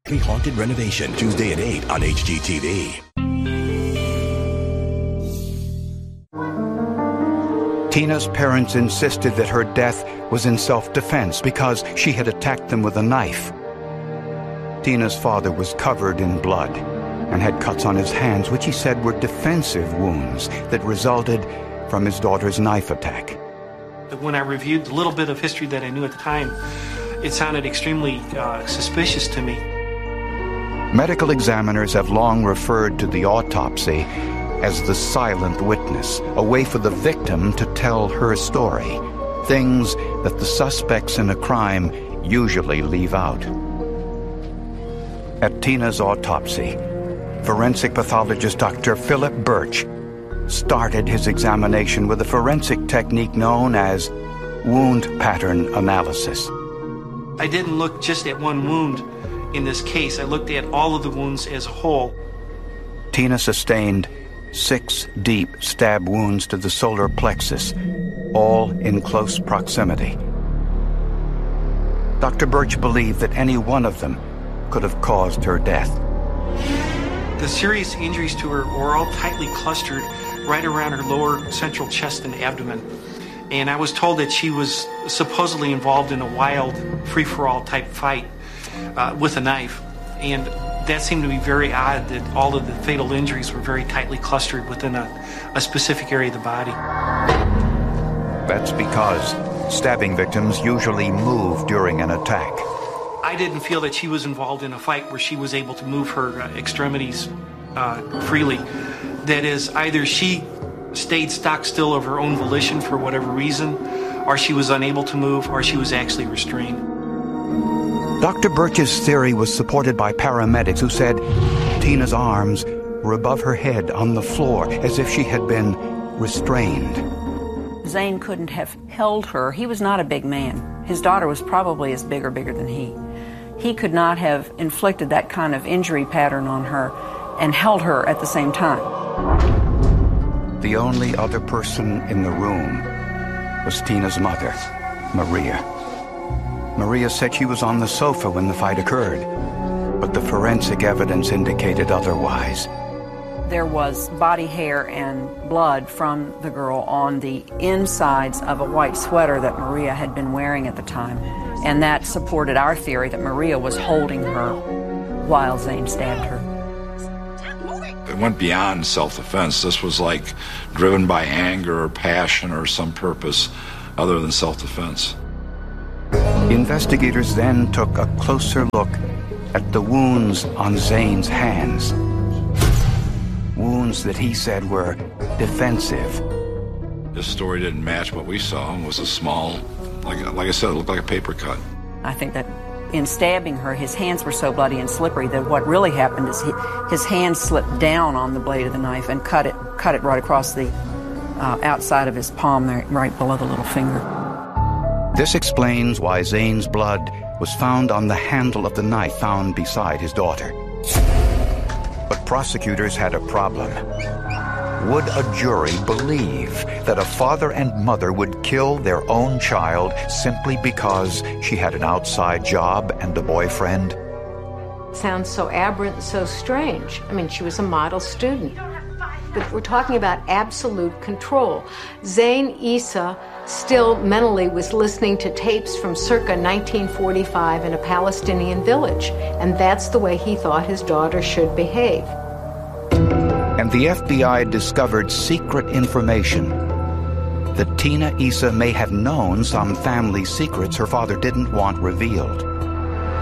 Haunted Renovation, Tuesday at 8 on HGTV. Tina's parents insisted that her death was in self-defense because she had attacked them with a knife. Tina's father was covered in blood and had cuts on his hands, which he said were defensive wounds that resulted from his daughter's knife attack. When I reviewed the little bit of history that I knew at the time, it sounded extremely suspicious to me. Medical examiners have long referred to the autopsy as the silent witness, a way for the victim to tell her story, things that the suspects in a crime usually leave out. At Tina's autopsy, forensic pathologist Dr. Philip Birch started his examination with a forensic technique known as wound pattern analysis. I didn't look just at one wound in this case. I looked at all of the wounds as a whole. Tina sustained 6 deep stab wounds to the solar plexus, all in close proximity. Dr. Birch believed that any one of them could have caused her death. The serious injuries to her were all tightly clustered right around her lower central chest and abdomen. And I was told that she was supposedly involved in a wild, free-for-all type fight with a knife. And that seemed to be very odd, that all of the fatal injuries were very tightly clustered within a specific area of the body. That's because stabbing victims usually move during an attack. I didn't feel that she was involved in a fight where she was able to move her extremities freely. That is, either she stayed stock still of her own volition for whatever reason, or she was unable to move, or she was actually restrained. Dr. Birch's theory was supported by paramedics who said Tina's arms were above her head on the floor as if she had been restrained. Zane couldn't have held her. He was not a big man. His daughter was probably as big or bigger than he. He could not have inflicted that kind of injury pattern on her and held her at the same time. The only other person in the room was Tina's mother, Maria. Maria said she was on the sofa when the fight occurred, but the forensic evidence indicated otherwise. There was body hair and blood from the girl on the insides of a white sweater that Maria had been wearing at the time, and that supported our theory that Maria was holding her while Zane stabbed her. It went beyond self-defense. This was like driven by anger or passion or some purpose other than self-defense. Investigators then took a closer look at the wounds on Zane's hands. Wounds that he said were defensive. This story didn't match what we saw. It was a small, like I said, it looked like a paper cut. I think that in stabbing her, his hands were so bloody and slippery that what really happened is his hand slipped down on the blade of the knife and cut it right across the outside of his palm there, right below the little finger. This explains why Zane's blood was found on the handle of the knife found beside his daughter. But prosecutors had a problem. Would a jury believe that a father and mother would kill their own child simply because she had an outside job and a boyfriend? Sounds so aberrant and so strange. I mean, she was a model student. But we're talking about absolute control. Zane Issa still mentally was listening to tapes from circa 1945 in a Palestinian village, and that's the way he thought his daughter should behave. And the FBI discovered secret information that Tina Issa may have known some family secrets her father didn't want revealed.